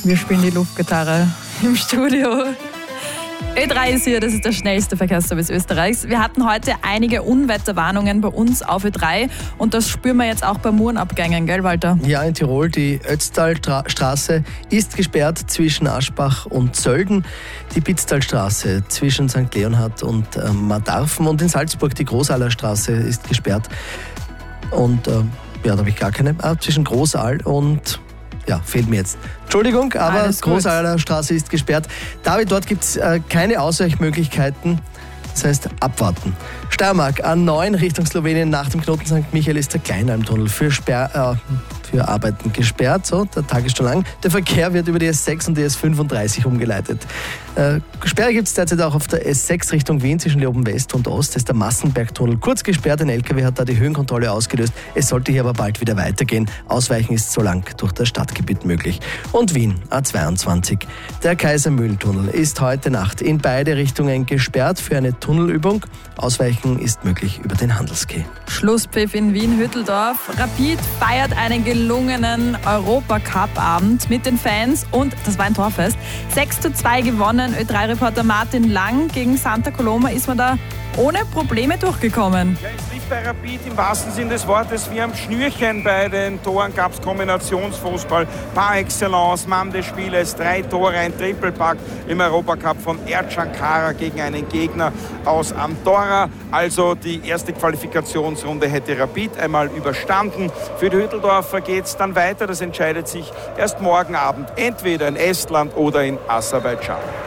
Wir spielen die Luftgitarre im Studio. Ö3 ist hier, das ist der schnellste Verkehrsservice Österreichs. Wir hatten heute einige Unwetterwarnungen bei uns auf Ö3 und das spüren wir jetzt auch bei Murenabgängen, gell Walter? Ja, in Tirol, die Ötztalstraße ist gesperrt zwischen Aschbach und Sölden, die Pitztalstraße zwischen St. Leonhard und Madarfen und in Salzburg die Großallerstraße ist gesperrt. Und da habe ich gar keine. Zwischen Großall und fehlt mir jetzt. Entschuldigung, aber Großallerstraße ist gesperrt. David, dort gibt es keine Ausweichmöglichkeiten. Das heißt, abwarten. Steiermark, A9 Richtung Slowenien nach dem Knoten St. Michael ist der Kleinalmtunnel für Arbeiten gesperrt. So, der Tag ist schon lang. Der Verkehr wird über die S6 und die S35 umgeleitet. Sperre gibt es derzeit auch auf der S6 Richtung Wien zwischen Leoben West und Ost. Das ist der Massenbergtunnel kurz gesperrt. Ein LKW hat da die Höhenkontrolle ausgelöst. Es sollte hier aber bald wieder weitergehen. Ausweichen ist so lang durch das Stadtgebiet möglich. Und Wien, A22. Der Kaisermühlentunnel ist heute Nacht in beide Richtungen gesperrt für eine Tunnelübung. Ausweichen ist möglich über den Handelskeh. Schlusspfiff in Wien-Hütteldorf. Rapid feiert einen gelungenen Europacup-Abend mit den Fans und das war ein Torfest. 6:2 gewonnen. Ö3-Reporter Martin Lang gegen Santa Coloma ist man da ohne Probleme durchgekommen. Ja, es lief bei Rapid im wahrsten Sinne des Wortes wie am Schnürchen. Bei den Toren gab es Kombinationsfußball par excellence, Mann des Spieles, 3 Tore, ein Trippelpack im Europacup von Ercan Kara gegen einen Gegner aus Andorra. Also die erste Qualifikationsrunde hätte Rapid einmal überstanden. Für die Hütteldorfer geht es dann weiter. Das entscheidet sich erst morgen Abend, entweder in Estland oder in Aserbaidschan.